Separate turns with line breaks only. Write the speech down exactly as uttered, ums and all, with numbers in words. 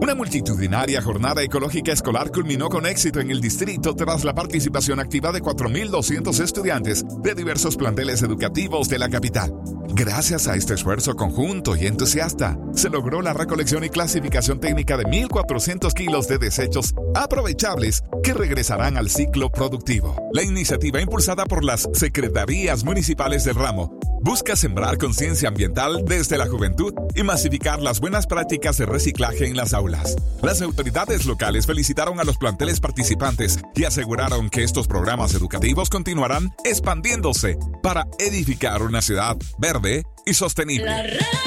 Una multitudinaria jornada ecológica escolar culminó con éxito en el distrito tras la participación activa de cuatro mil doscientos estudiantes de diversos planteles educativos de la capital. Gracias a este esfuerzo conjunto y entusiasta, se logró la recolección y clasificación técnica de mil cuatrocientos kilos de desechos aprovechables que regresarán al ciclo productivo. La iniciativa, impulsada por las secretarías municipales del ramo, busca sembrar conciencia ambiental desde la juventud y masificar las buenas prácticas de reciclaje en las aulas. Las autoridades locales felicitaron a los planteles participantes y aseguraron que estos programas educativos continuarán expandiéndose para edificar una ciudad verde y sostenible.